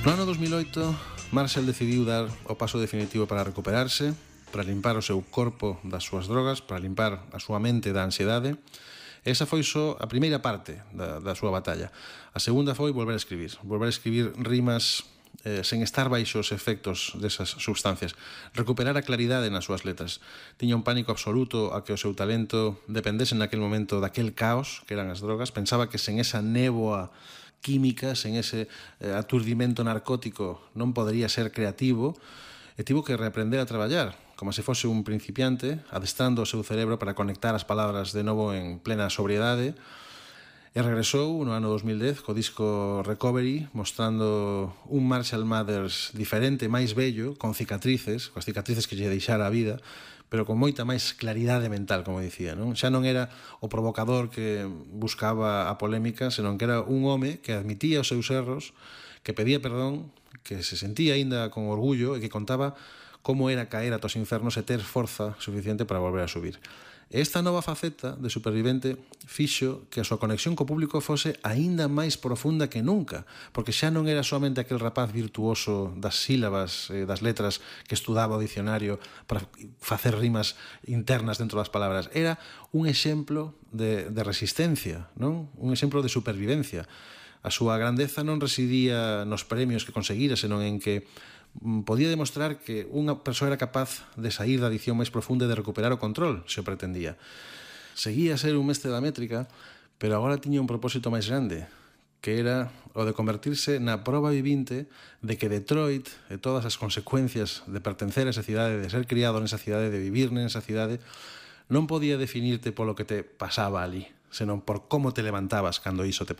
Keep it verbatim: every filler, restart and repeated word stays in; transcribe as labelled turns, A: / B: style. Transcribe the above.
A: No ano dos mil oito, Marshall decidiu dar o paso definitivo para recuperarse, para limpar o seu corpo das súas drogas, para limpar a súa mente da ansiedade. Esa foi só a primeira parte da, da súa batalla. A segunda foi volver a escribir. Volver a escribir rimas eh, sen estar baixo os efectos desas substancias. Recuperar a claridade nas súas letras. Tiña un pánico absoluto a que o seu talento dependese naquel momento daquel caos que eran as drogas. Pensaba que sen esa néboa química, sen ese eh, aturdimento narcótico non podería ser creativo, e tivo que reaprender a traballar como se fose un principiante, adestrando o seu cerebro para conectar as palabras de novo en plena sobriedade, e regresou no ano dos mil dez co disco Recovery, mostrando un Marshall Mathers diferente, máis bello, con cicatrices, coas cicatrices que lle deixara a vida, pero con moita máis claridade mental, como dicía, non? Xa non era o provocador que buscaba a polémica, senón que era un home que admitía os seus erros, que pedía perdón, que se sentía aínda con orgullo e que contaba como era caer ata os infernos e ter forza suficiente para volver a subir. E esta nova faceta de supervivente fixo que a súa conexión co público fose aínda máis profunda que nunca, porque xa non era somente aquel rapaz virtuoso das sílabas, eh, das letras, que estudaba o dicionario para facer rimas internas dentro das palabras. Era un exemplo de, de resistencia, non? Un exemplo de supervivencia. A súa grandeza non residía nos premios que conseguira, senón en que podía demostrar que unha persoa era capaz de sair da adicción máis profunda e de recuperar o control, se o pretendía. Seguía a ser un mestre da métrica, pero agora tiña un propósito máis grande, que era o de convertirse na proba vivinte de que Detroit e todas as consecuencias de pertencer a esa cidade, de ser criado nesa cidade, de vivir nesa cidade, non podía definirte polo que te pasaba ali, senón por como te levantabas cando iso te pasaba.